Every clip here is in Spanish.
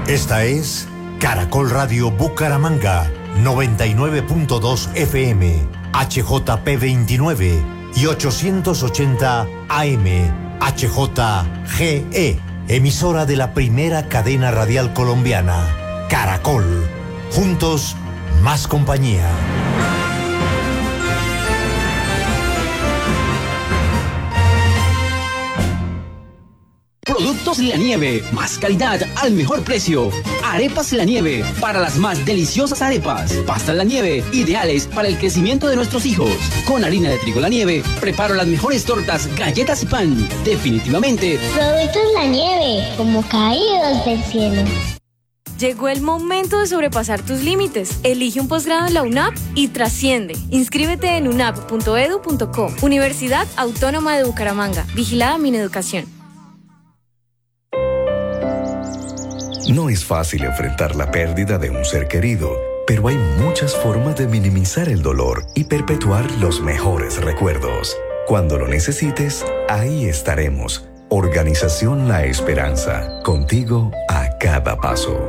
Esta es Caracol Radio Bucaramanga, 99.2 FM, HJP 29 y 880 AM, HJGE, emisora de la primera cadena radial colombiana, Caracol. Juntos, más compañía. Productos La Nieve, más calidad al mejor precio. Arepas La Nieve, para las más deliciosas arepas. Pastas La Nieve, ideales para el crecimiento de nuestros hijos. Con harina de trigo La Nieve, preparo las mejores tortas, galletas y pan. Definitivamente. Productos La Nieve, como caídos del cielo. Llegó el momento de sobrepasar tus límites. Elige un posgrado en la UNAP y trasciende. Inscríbete en unap.edu.co. Universidad Autónoma de Bucaramanga. Vigilada Mineducación. No es fácil enfrentar la pérdida de un ser querido, pero hay muchas formas de minimizar el dolor y perpetuar los mejores recuerdos. Cuando lo necesites, ahí estaremos. Organización La Esperanza, contigo a cada paso.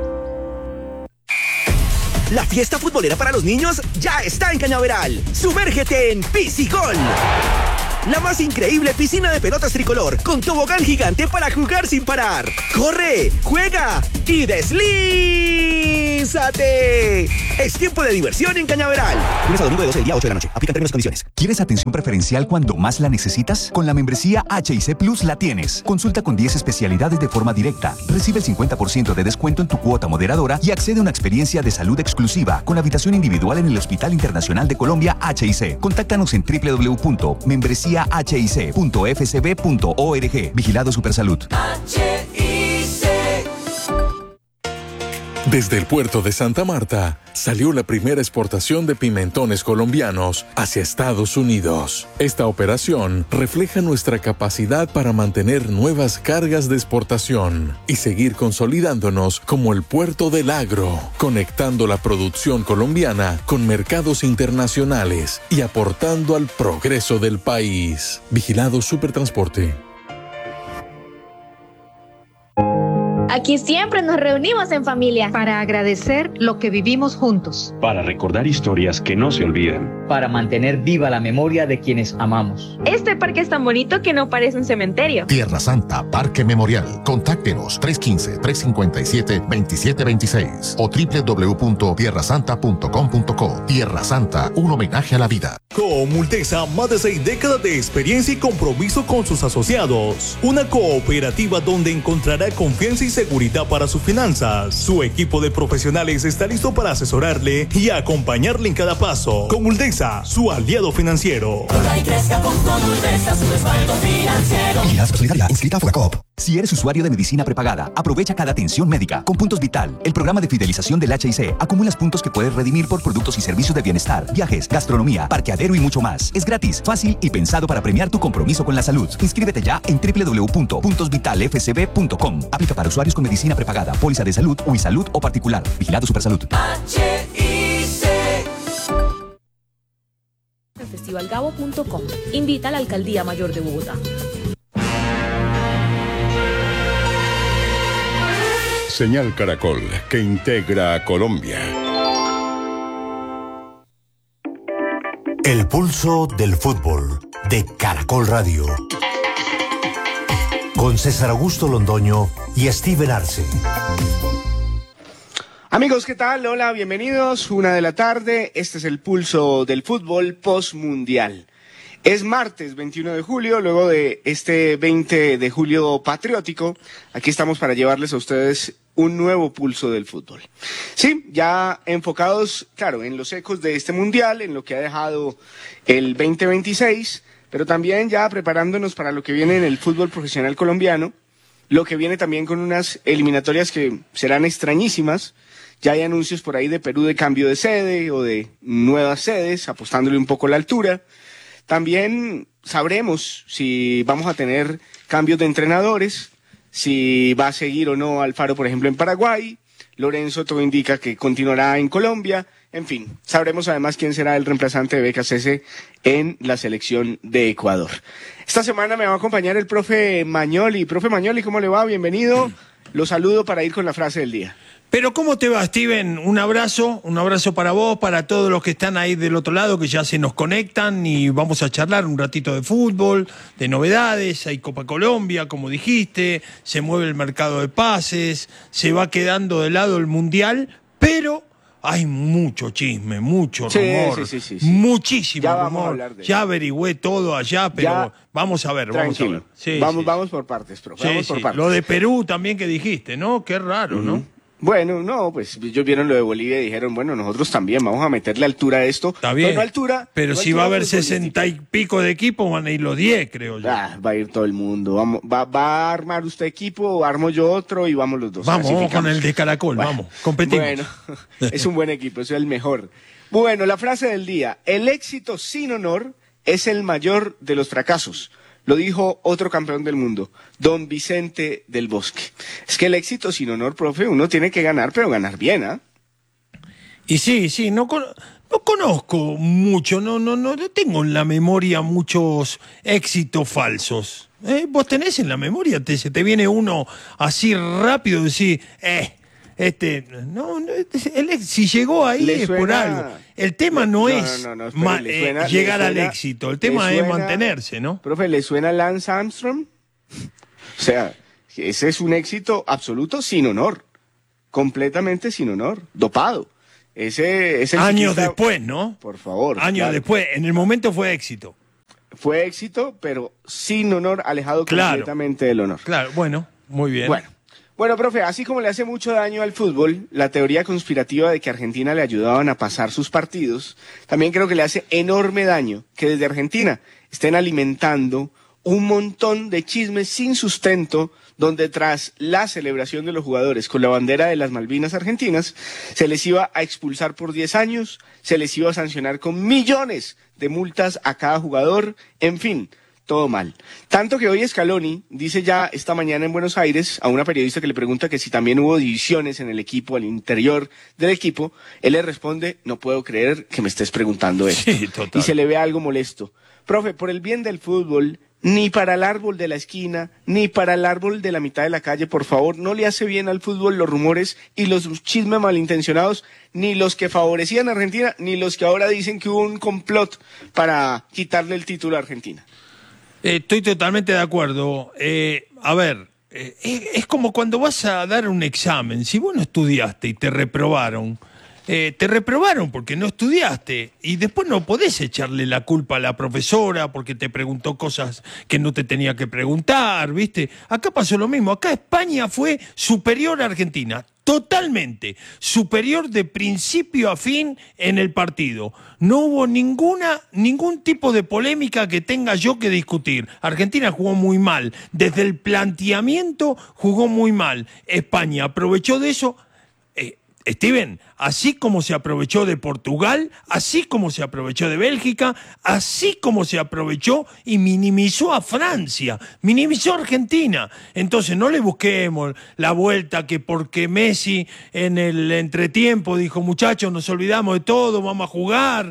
La fiesta futbolera para los niños ya está en Cañaveral. Sumérgete en Piscigol, la más increíble piscina de pelotas tricolor, con tobogán gigante para jugar sin parar. ¡Corre, juega y deslízate! Es tiempo de diversión en Cañaveral. Lunes a domingo de 12 del día a 8 de la noche. Aplican términos y condiciones. ¿Quieres atención preferencial cuando más la necesitas? Con la membresía H&C Plus la tienes. Consulta con 10 especialidades de forma directa. Recibe el 50% de descuento en tu cuota moderadora y accede a una experiencia de salud exclusiva con habitación individual en el Hospital Internacional de Colombia H&C. Contáctanos en www.membresiahc.fcb.org. Vigilado Supersalud. Desde el puerto de Santa Marta salió la primera exportación de pimentones colombianos hacia Estados Unidos. Esta operación refleja nuestra capacidad para mantener nuevas cargas de exportación y seguir consolidándonos como el puerto del agro, conectando la producción colombiana con mercados internacionales y aportando al progreso del país. Vigilado Supertransporte. Aquí siempre nos reunimos en familia para agradecer lo que vivimos juntos, para recordar historias que no se olvidan, para mantener viva la memoria de quienes amamos. Este parque es tan bonito que no parece un cementerio. Tierra Santa Parque Memorial. Contáctenos 315-357-2726 o www.tierrasanta.com.co. Tierra Santa, un homenaje a la vida. Comultesa, más de 6 décadas de experiencia y compromiso con sus asociados. Una cooperativa donde encontrará confianza y seguridad para sus finanzas. Su equipo de profesionales está listo para asesorarle y acompañarle en cada paso. Comultesa, su aliado financiero. Corra y crezca con Comultesa, su respaldo financiero. Y la solidaria inscrita a Focacop. Si eres usuario de medicina prepagada, aprovecha cada atención médica. Con Puntos Vital, el programa de fidelización del H&C, acumulas puntos que puedes redimir por productos y servicios de bienestar, viajes, gastronomía, parqueadero y mucho más. Es gratis, fácil y pensado para premiar tu compromiso con la salud. Inscríbete ya en www.puntosvitalfcb.com. Aplica para usuarios con medicina prepagada, póliza de salud, Uisalud o particular. Vigilado Supersalud. Festivalgabo.com invita a la Alcaldía Mayor de Bogotá. Señal Caracol, que integra a Colombia. El pulso del fútbol de Caracol Radio. Con César Augusto Londoño y Steven Arce. Amigos, ¿qué tal? Hola, bienvenidos. 1 de la tarde. Este es el pulso del fútbol postmundial. Es martes 21 de julio, luego de este 20 de julio patriótico. Aquí estamos para llevarles a ustedes un nuevo pulso del fútbol. Sí, ya enfocados, claro, en los ecos de este mundial, en lo que ha dejado el 2026, pero también ya preparándonos para lo que viene en el fútbol profesional colombiano, lo que viene también con unas eliminatorias que serán extrañísimas. Ya hay anuncios por ahí de Perú de cambio de sede o de nuevas sedes, apostándole un poco a la altura. También sabremos si vamos a tener cambios de entrenadores, si va a seguir o no Alfaro, por ejemplo, en Paraguay. Lorenzo todo indica que continuará en Colombia. En fin, sabremos además quién será el reemplazante de BKCS en la selección de Ecuador. Esta semana me va a acompañar el profe Magnoli. Profe Magnoli, ¿cómo le va? Bienvenido. Lo saludo para ir con la frase del día. Pero ¿cómo te va, Steven? Un abrazo para vos, para todos los que están ahí del otro lado, que ya se nos conectan y vamos a charlar un ratito de fútbol, de novedades. Hay Copa Colombia, como dijiste, se mueve el mercado de pases, se va quedando de lado el Mundial, pero hay mucho chisme, mucho rumor, sí. Muchísimo ya rumor. Ya averigüé todo allá, pero ya, vamos a ver. Sí, vamos por partes, profe. Vamos por partes. Lo de Perú también que dijiste, ¿no? Qué raro, ¿no? Bueno, no, pues ellos vieron lo de Bolivia y dijeron, bueno, nosotros también vamos a meterle altura a esto. Está bien, no altura, pero si va a haber 60 y pico de equipos, van a ir los 10, creo yo. Va a ir todo el mundo. Va a armar usted equipo, armo yo otro y vamos los dos. Vamos con el de Caracol, vamos, competimos. Bueno, es un buen equipo, es el mejor. Bueno, la frase del día, el éxito sin honor es el mayor de los fracasos. Lo dijo otro campeón del mundo, don Vicente del Bosque. Es que el éxito sin honor, profe, uno tiene que ganar, pero ganar bien, ¿ah? Y sí, no conozco mucho, no tengo en la memoria muchos éxitos falsos. Vos tenés en la memoria, se te viene uno así rápido, decir, si llegó ahí es por algo. El tema no es llegar al éxito, el tema es mantenerse, ¿no? Profe, ¿le suena Lance Armstrong? O sea, ese es un éxito absoluto sin honor, completamente sin honor, dopado. Ese años después, ¿no? Por favor. Años después, en el momento fue éxito. Fue éxito, pero sin honor, alejado completamente del honor. Claro, bueno, muy bien. Bueno, profe, así como le hace mucho daño al fútbol la teoría conspirativa de que Argentina le ayudaban a pasar sus partidos, también creo que le hace enorme daño que desde Argentina estén alimentando un montón de chismes sin sustento, donde tras la celebración de los jugadores con la bandera de las Malvinas argentinas, se les iba a expulsar por 10 años, se les iba a sancionar con millones de multas a cada jugador, en fin, todo mal. Tanto que hoy Scaloni dice ya esta mañana en Buenos Aires a una periodista que le pregunta que si también hubo divisiones en el equipo, al interior del equipo, él le responde, no puedo creer que me estés preguntando esto. Sí, total. Y se le ve algo molesto. Profe, por el bien del fútbol, ni para el árbol de la esquina, ni para el árbol de la mitad de la calle, por favor, no le hace bien al fútbol los rumores y los chismes malintencionados, ni los que favorecían a Argentina, ni los que ahora dicen que hubo un complot para quitarle el título a Argentina. Estoy totalmente de acuerdo. A ver, es como cuando vas a dar un examen. Si vos no estudiaste y te reprobaron porque no estudiaste y después no podés echarle la culpa a la profesora porque te preguntó cosas que no te tenía que preguntar, ¿viste? Acá pasó lo mismo. Acá España fue superior a Argentina. Totalmente superior de principio a fin en el partido. No hubo ningún tipo de polémica que tenga yo que discutir. Argentina jugó muy mal. Desde el planteamiento jugó muy mal. España aprovechó de eso. Steven, así como se aprovechó de Portugal, así como se aprovechó de Bélgica, así como se aprovechó y minimizó a Francia, minimizó a Argentina. Entonces no le busquemos la vuelta que porque Messi en el entretiempo dijo, muchachos, nos olvidamos de todo, vamos a jugar,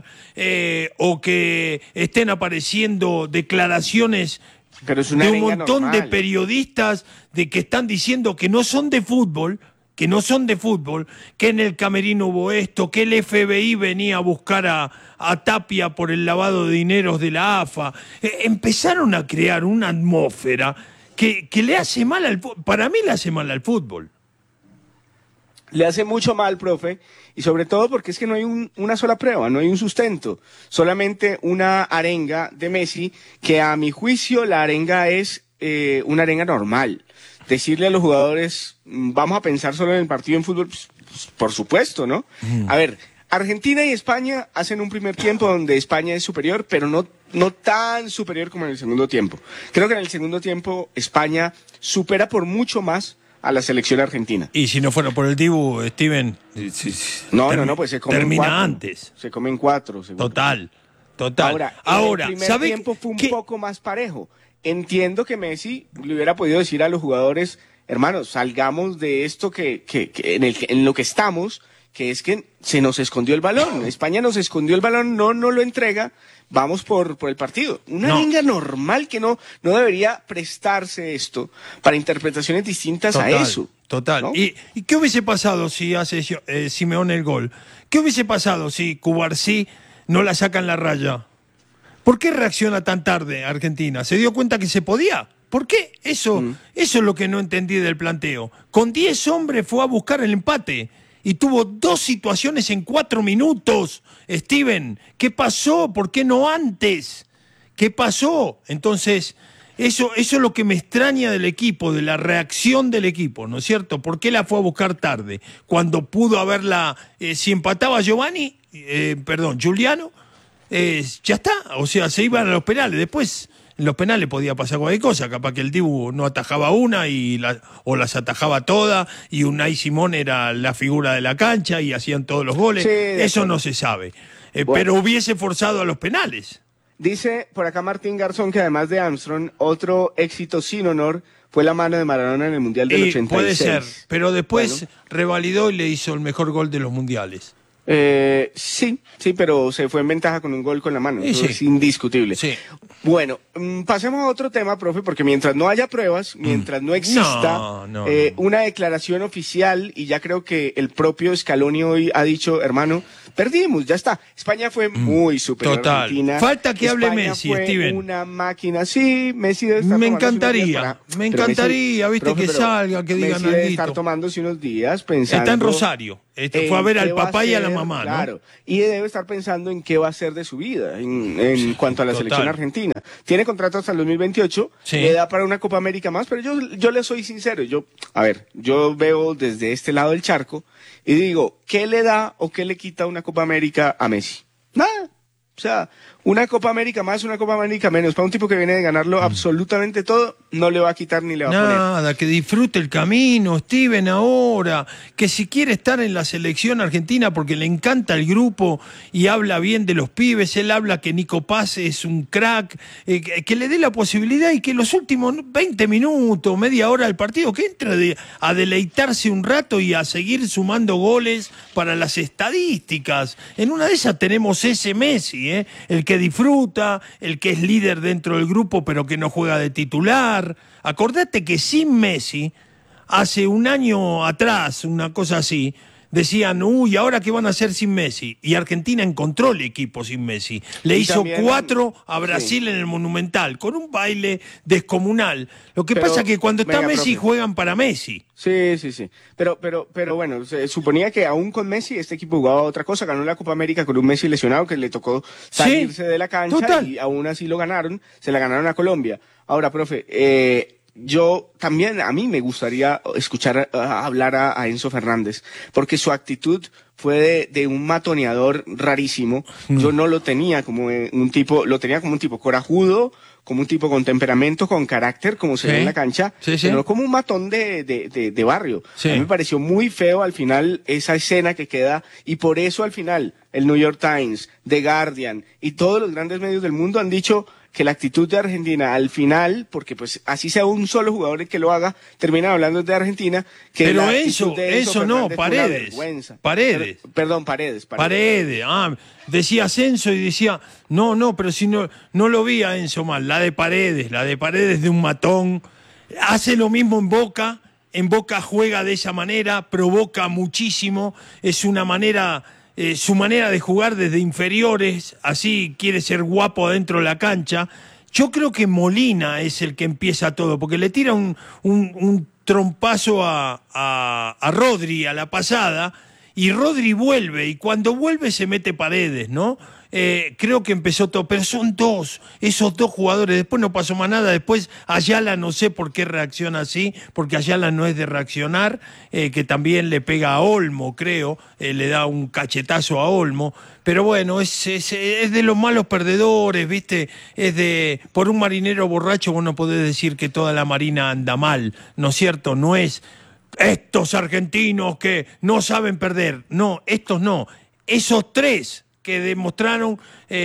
o que estén apareciendo declaraciones de un montón de periodistas de que están diciendo que no son de fútbol, que en el camerino hubo esto, que el FBI venía a buscar a Tapia por el lavado de dineros de la AFA. Empezaron a crear una atmósfera que le hace mal para mí le hace mal al fútbol. Le hace mucho mal, profe, y sobre todo porque es que no hay una sola prueba, no hay un sustento, solamente una arenga de Messi, que a mi juicio la arenga es una arenga normal. Decirle a los jugadores, vamos a pensar solo en el partido en fútbol, pues, por supuesto, ¿no? A ver, Argentina y España hacen un primer tiempo donde España es superior, pero no tan superior como en el segundo tiempo. Creo que en el segundo tiempo España supera por mucho más a la selección argentina. Y si no fuera por el Dibu, Steven... No, pues se comen termina 4. Antes. Se comen 4. Total. Ahora, el primer tiempo fue un poco más parejo. Entiendo que Messi le hubiera podido decir a los jugadores, hermanos, salgamos de esto que en lo que estamos, que es que se nos escondió el balón. España nos escondió el balón, no lo entrega, vamos por el partido. Una arenga normal que no debería prestarse esto para interpretaciones distintas a eso. Total. ¿No? ¿Y qué hubiese pasado si hace Simeone el gol? ¿Qué hubiese pasado si Cubarsí no la saca en la raya? ¿Por qué reacciona tan tarde Argentina? ¿Se dio cuenta que se podía? ¿Por qué? Eso es lo que no entendí del planteo. Con 10 hombres fue a buscar el empate y tuvo 2 situaciones en 4 minutos. Steven, ¿qué pasó? ¿Por qué no antes? ¿Qué pasó? Entonces, eso es lo que me extraña del equipo, de la reacción del equipo, ¿no es cierto? ¿Por qué la fue a buscar tarde? Cuando pudo haberla, si empataba Giuliano, ya está, o sea, se iban a los penales. Después, en los penales podía pasar cualquier cosa, capaz que el Dibu no atajaba una o las atajaba todas, y Unai Simón era la figura de la cancha y hacían todos los goles. Sí, eso no se sabe. Bueno. Pero hubiese forzado a los penales. Dice por acá Martín Garzón que además de Armstrong, otro éxito sin honor fue la mano de Maradona en el Mundial del 86. Puede ser, pero después revalidó y le hizo el mejor gol de los mundiales. Sí, pero se fue en ventaja con un gol con la mano, eso es indiscutible. Sí. Bueno, pasemos a otro tema, profe, porque mientras no haya pruebas, mientras no exista una declaración oficial, y ya creo que el propio Scaloni hoy ha dicho, hermano, perdimos, ya está. España fue muy superior a Argentina. Falta que hable España Messi, fue Steven. Una máquina, sí, Messi debe estar me encantaría, viste, que salga, que digan Messi debe estar tomándose unos días pensando. Está en Rosario, fue a ver al papá y a la mamá, claro, ¿no? Y debe estar pensando en qué va a hacer de su vida en cuanto a la selección argentina. Tiene contrato hasta el 2028, le da para una Copa América más, pero yo le soy sincero, yo veo desde este lado del charco y digo, ¿qué le da o qué le quita una Copa América a Messi? Nada. O sea, una Copa América más, una Copa América menos. Para un tipo que viene de ganarlo absolutamente todo, no le va a quitar ni le va a poner. Nada, que disfrute el camino, Steven, ahora. Que si quiere estar en la selección argentina porque le encanta el grupo y habla bien de los pibes, él habla que Nico Paz es un crack, que le dé la posibilidad y que los últimos 20 minutos, media hora del partido, que entre a deleitarse un rato y a seguir sumando goles para las estadísticas. En una de esas tenemos ese Messi, el que disfruta, el que es líder dentro del grupo pero que no juega de titular. Acordate que sin Messi, hace un año atrás, una cosa así, decían, ¿ahora qué van a hacer sin Messi? Y Argentina encontró el equipo sin Messi. Le hizo 4 a Brasil en el Monumental, con un baile descomunal. Lo que pasa es que cuando está Messi, juegan para Messi. Sí. Pero bueno, se suponía que aún con Messi este equipo jugaba otra cosa. Ganó la Copa América con un Messi lesionado que le tocó salirse de la cancha y aún así lo ganaron. Se la ganaron a Colombia. Ahora, profe, yo también, a mí me gustaría escuchar hablar a Enzo Fernández, porque su actitud fue de un matoneador rarísimo. Yo no lo tenía como un tipo, lo tenía como un tipo corajudo, como un tipo con temperamento, con carácter, como se ve en la cancha, pero como un matón de barrio. A mí me pareció muy feo al final esa escena que queda, y por eso al final el New York Times, The Guardian y todos los grandes medios del mundo han dicho que la actitud de Argentina al final, porque pues así sea un solo jugador el que lo haga, terminan hablando de Argentina, que pero la actitud de Enzo no, Paredes. Paredes. Perdón, Paredes. Decía Enzo y decía, no, pero si no lo vi a Enzo mal, la de Paredes de un matón, hace lo mismo en Boca juega de esa manera, provoca muchísimo, es una manera... su manera de jugar desde inferiores, así quiere ser guapo adentro de la cancha. Yo creo que Molina es el que empieza todo, porque le tira un trompazo a Rodri a la pasada, y Rodri vuelve, y cuando vuelve se mete Paredes, ¿no? Creo que empezó todo, pero son esos dos jugadores, después no pasó más nada, después Ayala no sé por qué reacciona así, porque Ayala no es de reaccionar, que también le pega a Olmo, creo, le da un cachetazo a Olmo, pero bueno, es de los malos perdedores, ¿viste? Por un marinero borracho vos no podés decir que toda la marina anda mal, ¿no es cierto? No es estos argentinos que no saben perder, no, estos no, esos 3 que demostraron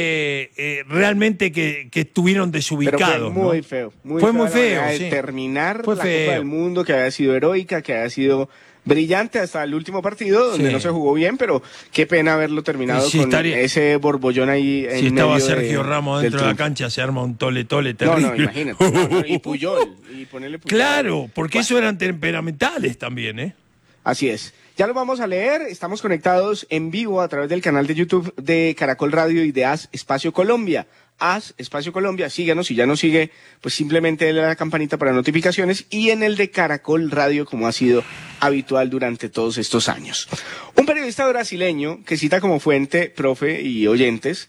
realmente que estuvieron desubicados. Pero fue muy ¿no? feo. Fue muy feo. De Sí. terminar Fue la feo. Copa del Mundo, que había sido heroica, que había sido brillante hasta el último partido, donde Sí. no se jugó bien, pero qué pena haberlo terminado Sí, con estaría- ese borbollón ahí en Si estaba medio Sergio de- Ramos del dentro de la triunfo. cancha, se arma un tole-tole No, terrible. no, imagínate. No, y Puyol, y ponerle Puyol. Claro, porque Bueno. eso eran temperamentales también, ¿eh? Así es. Ya lo vamos a leer. Estamos conectados en vivo a través del canal de YouTube de Caracol Radio y de As Espacio Colombia. As Espacio Colombia, síganos. Si ya nos sigue, pues simplemente dale a la campanita para notificaciones. Y en el de Caracol Radio, como ha sido habitual durante todos estos años. Un periodista brasileño que cita como fuente, profe y oyentes,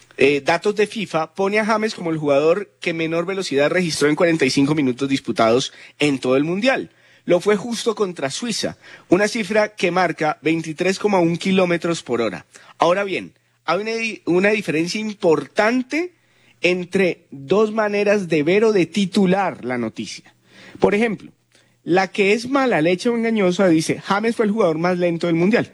datos de FIFA, pone a James como el jugador que menor velocidad registró en 45 minutos disputados en todo el Mundial. Lo fue justo contra Suiza, una cifra que marca 23,1 kilómetros por hora. Ahora bien, hay una diferencia importante entre dos maneras de ver o de titular la noticia. Por ejemplo, la que es mala leche o engañosa dice, James fue el jugador más lento del Mundial.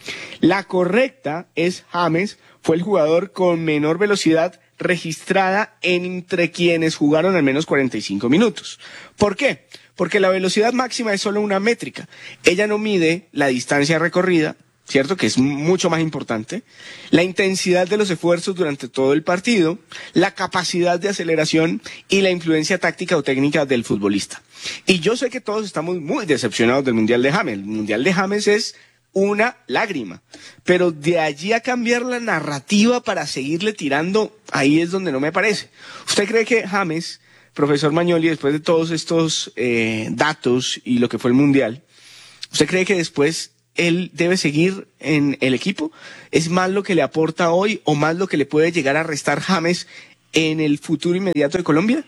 La correcta es, James fue el jugador con menor velocidad registrada entre quienes jugaron al menos 45 minutos. ¿Por qué? Porque la velocidad máxima es solo una métrica. Ella no mide la distancia recorrida, ¿cierto? Que es mucho más importante. La intensidad de los esfuerzos durante todo el partido, la capacidad de aceleración y la influencia táctica o técnica del futbolista. Y yo sé que todos estamos muy decepcionados del Mundial de James. El Mundial de James es una lágrima, pero de allí a cambiar la narrativa para seguirle tirando, ahí es donde no me parece. ¿Usted cree que James, profesor Magnoli, después de todos estos datos y lo que fue el Mundial, usted cree que después él debe seguir en el equipo? ¿Es más lo que le aporta hoy o más lo que le puede llegar a restar James en el futuro inmediato de Colombia?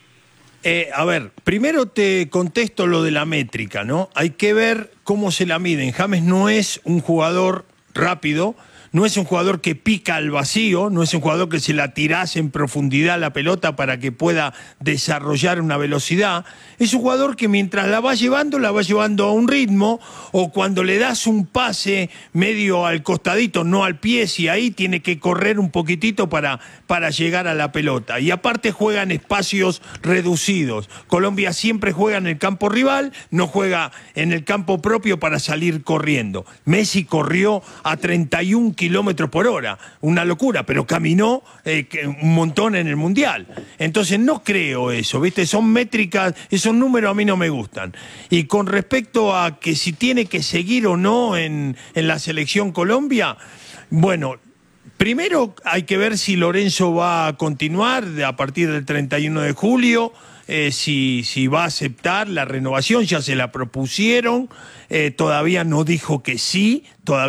A ver, primero te contesto lo de la métrica, ¿no? Hay que ver cómo se la miden. James no es un jugador rápido, no es un jugador que pica al vacío, no es un jugador que se la tirás en profundidad la pelota para que pueda desarrollar una velocidad. Es un jugador que mientras la va llevando a un ritmo, o cuando le das un pase medio al costadito, no al pie, si ahí tiene que correr un poquitito para llegar a la pelota. Y aparte juega en espacios reducidos. Colombia siempre juega en el campo rival, no juega en el campo propio para salir corriendo. Messi corrió a 31 kilómetros por hora, una locura, pero caminó un montón en el Mundial. Entonces no creo eso, ¿viste? Son métricas, esos números a mí no me gustan. Y con respecto a que si tiene que seguir o no en la selección Colombia, bueno, primero hay que ver si Lorenzo va a continuar a partir del 31 de julio, si va a aceptar la renovación, ya se la propusieron, todavía no dijo que sí,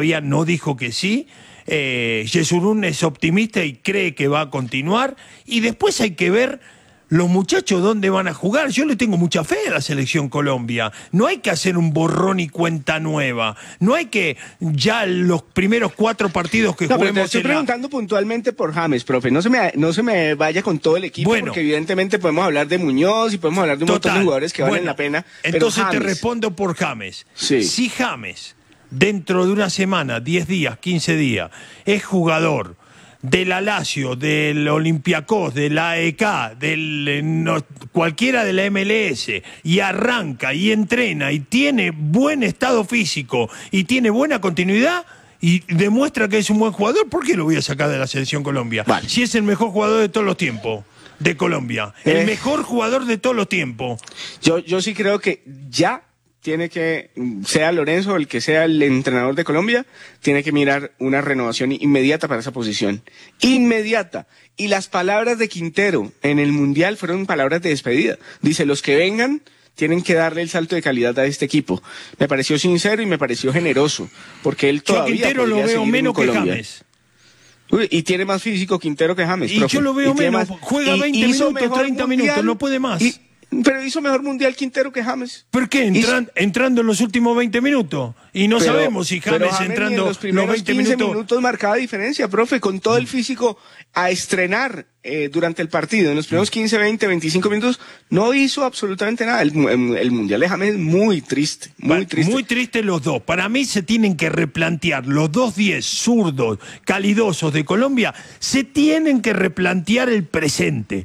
Yesurún es optimista y cree que va a continuar, y después hay que ver los muchachos dónde van a jugar. Yo le tengo mucha fe a la selección Colombia. No hay que hacer un borrón y cuenta nueva. No hay que ya los primeros 4 partidos que Pero te juguemos estoy preguntando puntualmente por James, profe. No se me vaya con todo el equipo, bueno, porque evidentemente podemos hablar de Muñoz y podemos hablar de un montón de jugadores que valen la pena. Entonces pero te respondo por James. Sí. Si James, dentro de una semana, 10 días, 15 días, es jugador del Lazio, del Olympiacos, del AEK, cualquiera de la MLS, y arranca y entrena y tiene buen estado físico y tiene buena continuidad y demuestra que es un buen jugador, ¿por qué lo voy a sacar de la selección Colombia? Vale. Si es el mejor jugador de todos los tiempos de Colombia, el mejor jugador de todos los tiempos. Yo sí creo que ya tiene que, sea Lorenzo o el que sea el entrenador de Colombia, tiene que mirar una renovación inmediata para esa posición. Inmediata. Y las palabras de Quintero en el Mundial fueron palabras de despedida. Dice, los que vengan tienen que darle el salto de calidad a este equipo. Me pareció sincero y me pareció generoso, porque él todavía yo Quintero lo veo menos que James. Uy, y tiene más físico Quintero que James. Y profe. Yo lo veo menos, juega 20 minutos, 30 minutos, no puede más. Pero hizo mejor Mundial Quintero que James. ¿Por qué? Entrando en los últimos 20 minutos. Y no sabemos si James entrando los primeros 20 15 minutos marcaba diferencia, profe, con todo el físico a estrenar durante el partido. En los primeros 15, 20, 25 minutos no hizo absolutamente nada. El Mundial de James es muy triste, muy triste. Muy triste los dos. Para mí se tienen que replantear los dos 10 zurdos, calidosos de Colombia, se tienen que replantear el presente.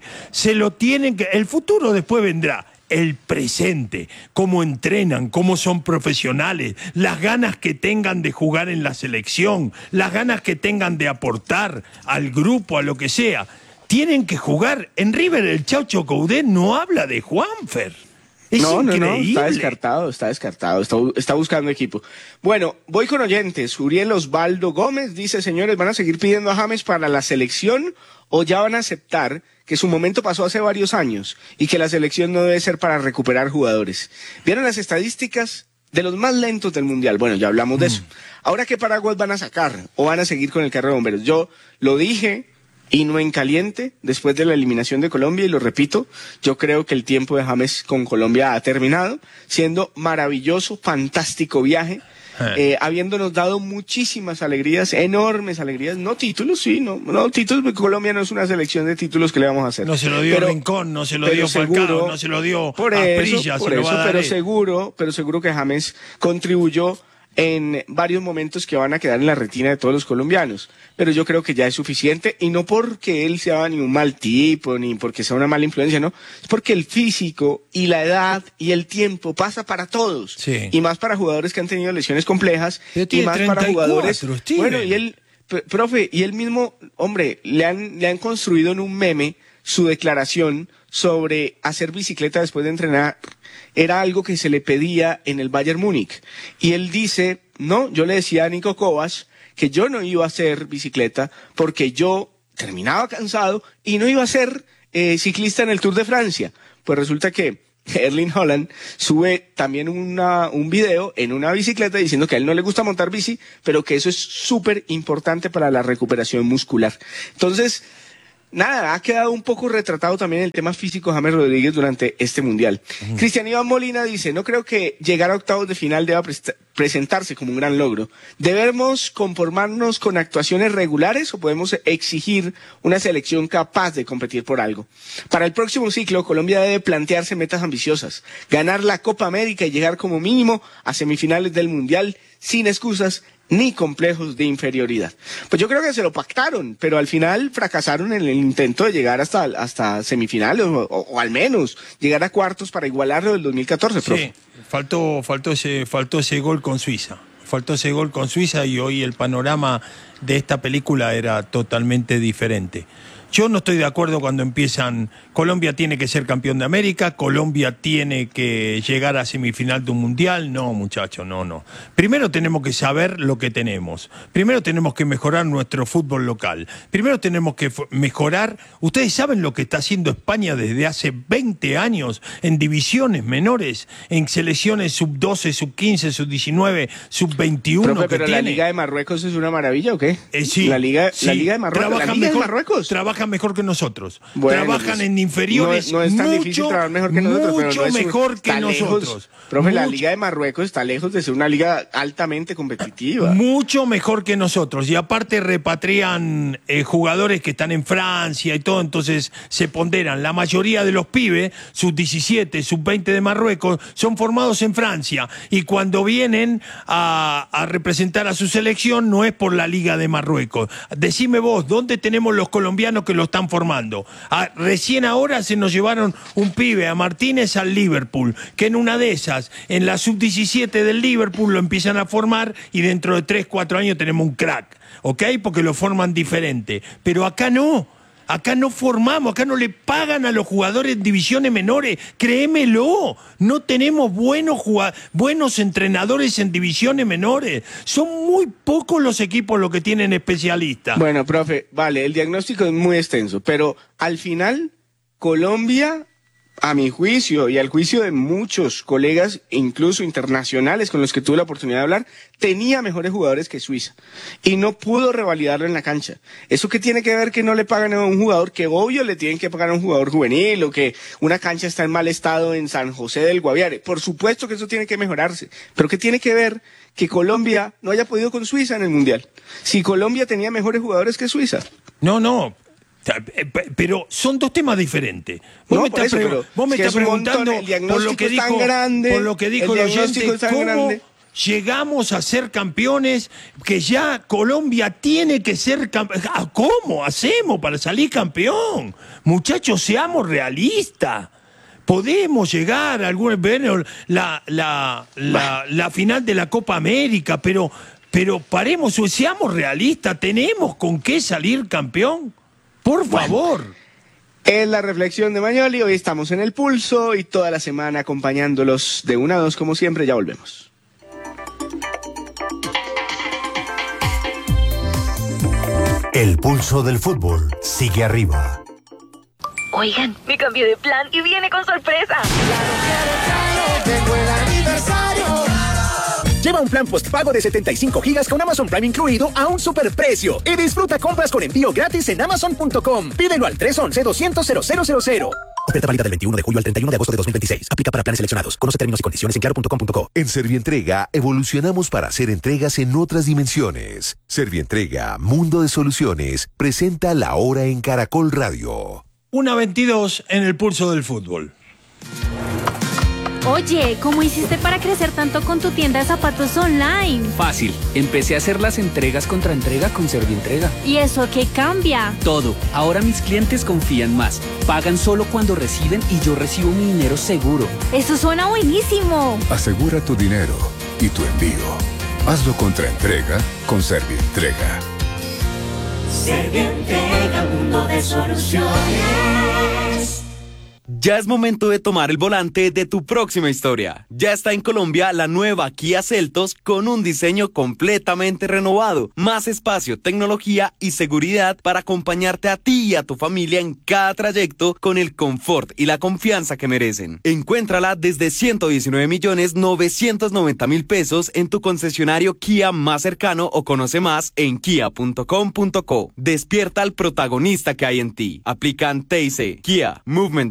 El futuro después vendrá. El presente, cómo entrenan, cómo son profesionales, las ganas que tengan de jugar en la selección, las ganas que tengan de aportar al grupo, a lo que sea. Tienen que jugar. En River el Chaucho Coudet no habla de Juanfer. Es increíble. No, está descartado, está buscando equipo. Bueno, voy con oyentes. Uriel Osvaldo Gómez dice, señores, ¿van a seguir pidiendo a James para la selección o ya van a aceptar que su momento pasó hace varios años y que la selección no debe ser para recuperar jugadores? ¿Vieron las estadísticas de los más lentos del Mundial? Bueno, ya hablamos de eso. Ahora, ¿qué paraguas van a sacar o van a seguir con el carro de bomberos? Yo lo dije y no en caliente después de la eliminación de Colombia, y lo repito, yo creo que el tiempo de James con Colombia ha terminado, siendo maravilloso, fantástico viaje, habiéndonos dado muchísimas alegrías, enormes alegrías, no títulos, no títulos, porque Colombia no es una selección de títulos que le vamos a hacer. No se lo dio Rincón, no se lo dio Falcao, no se lo dio Asprilla, pero seguro que James contribuyó en varios momentos que van a quedar en la retina de todos los colombianos. Pero yo creo que ya es suficiente, y no porque él sea ni un mal tipo, ni porque sea una mala influencia, no. Es porque el físico y la edad y el tiempo pasa para todos. Sí. Y más para jugadores que han tenido lesiones complejas, y más para jugadores... Bueno, y él, profe, y él mismo, hombre, le han construido en un meme su declaración sobre hacer bicicleta después de entrenar. Era algo que se le pedía en el Bayern Múnich. Y él dice, no, yo le decía a Nico Kovac que yo no iba a hacer bicicleta porque yo terminaba cansado y no iba a ser ciclista en el Tour de Francia. Pues resulta que Erling Haaland sube también un video en una bicicleta diciendo que a él no le gusta montar bici, pero que eso es súper importante para la recuperación muscular. Entonces, nada, ha quedado un poco retratado también el tema físico de James Rodríguez durante este Mundial. Cristian Iván Molina dice, no creo que llegar a octavos de final deba presentarse como un gran logro. ¿Debemos conformarnos con actuaciones regulares o podemos exigir una selección capaz de competir por algo? Para el próximo ciclo, Colombia debe plantearse metas ambiciosas, ganar la Copa América y llegar como mínimo a semifinales del Mundial sin excusas ni complejos de inferioridad. Pues yo creo que se lo pactaron, pero al final fracasaron en el intento de llegar hasta semifinales o al menos llegar a cuartos para igualarlo del 2014, profe. Sí, faltó ese gol con Suiza. Faltó ese gol con Suiza y hoy el panorama de esta película era totalmente diferente. Yo no estoy de acuerdo cuando empiezan, Colombia tiene que ser campeón de América, Colombia tiene que llegar a semifinal de un mundial. No, muchachos, no. Primero tenemos que saber lo que tenemos. Primero tenemos que mejorar nuestro fútbol local. Primero tenemos que mejorar. Ustedes saben lo que está haciendo España desde hace 20 años en divisiones menores, en selecciones sub-12, sub-15, sub-19, sub-21. Profe, pero la Liga de Marruecos es una maravilla, ¿o qué? Sí. La Liga de Marruecos. Trabajan mejor que nosotros. Bueno, trabajan en inferiores. No es tan difícil trabajar mejor que nosotros. Mucho mejor que nosotros. Profe, la Liga de Marruecos está lejos de ser una liga altamente competitiva. Mucho mejor que nosotros. Y aparte repatrian jugadores que están en Francia y todo, entonces se ponderan. La mayoría de los pibes, sub-17, sub-20 de Marruecos, son formados en Francia. Y cuando vienen a representar a su selección, no es por la Liga de Marruecos. Decime vos, ¿dónde tenemos los colombianos que lo están formando? Recién ahora se nos llevaron un pibe, a Martínez, al Liverpool, que en una de esas, en la sub-17 del Liverpool lo empiezan a formar y dentro de 3, 4 años tenemos un crack, ¿ok? Porque lo forman diferente. Pero acá no. Acá no formamos, acá no le pagan a los jugadores en divisiones menores, créemelo, no tenemos buenos entrenadores en divisiones menores, son muy pocos los equipos los que tienen especialistas. Bueno, profe, vale, el diagnóstico es muy extenso, pero al final Colombia a mi juicio y al juicio de muchos colegas, incluso internacionales con los que tuve la oportunidad de hablar, tenía mejores jugadores que Suiza y no pudo revalidarlo en la cancha. ¿Eso qué tiene que ver que no le pagan a un jugador? Que obvio le tienen que pagar a un jugador juvenil o que una cancha está en mal estado en San José del Guaviare. Por supuesto que eso tiene que mejorarse, pero ¿qué tiene que ver que Colombia no haya podido con Suiza en el Mundial? Si Colombia tenía mejores jugadores que Suiza. No. Pero son dos temas diferentes. Vos me estás preguntando por lo que dijo el oyente, ¿cómo llegamos a ser campeones? Que ya Colombia tiene que ser campeón. ¿Cómo hacemos para salir campeón? Muchachos, seamos realistas. Podemos llegar a la final de la Copa América, pero paremos, seamos realistas. ¿Tenemos con qué salir campeón? Por favor. Es la reflexión de Magnoli. Hoy estamos en El Pulso y toda la semana acompañándolos de 1 a 2 como siempre. Ya volvemos. El pulso del fútbol sigue arriba. Oigan, me cambié de plan y viene con sorpresa. Lleva un plan postpago de 75 gigas con Amazon Prime incluido a un superprecio y disfruta compras con envío gratis en Amazon.com. Pídelo al 311-200-0000. Oferta válida del 21 de julio al 31 de agosto de 2026. Aplica para planes seleccionados. Conoce términos y condiciones en claro.com.co. En Servientrega evolucionamos para hacer entregas en otras dimensiones. Servientrega, mundo de soluciones, presenta La Hora en Caracol Radio. 1:22 en el pulso del fútbol. Oye, ¿cómo hiciste para crecer tanto con tu tienda de zapatos online? Fácil, empecé a hacer las entregas contra entrega con Servientrega. ¿Y eso qué cambia? Todo, ahora mis clientes confían más, pagan solo cuando reciben y yo recibo mi dinero seguro. ¡Eso suena buenísimo! Asegura tu dinero y tu envío. Hazlo contra entrega con Servientrega. Servientrega, mundo de soluciones. Ya es momento de tomar el volante de tu próxima historia. Ya está en Colombia la nueva Kia Seltos con un diseño completamente renovado, más espacio, tecnología y seguridad para acompañarte a ti y a tu familia en cada trayecto con el confort y la confianza que merecen. Encuéntrala desde 119.990.000 pesos en tu concesionario Kia más cercano o conoce más en kia.com.co. Despierta al protagonista que hay en ti. Aplican TIC. Kia, Movement